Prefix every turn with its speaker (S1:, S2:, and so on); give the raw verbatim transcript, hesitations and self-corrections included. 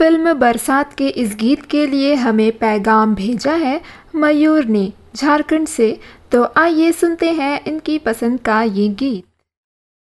S1: Film बरसात के इस गीत के लिए हमें पैगाम भेजा है मयूर ने झारखंड से। तो आइए सुनते हैं इनकी पसंद का ये गीत।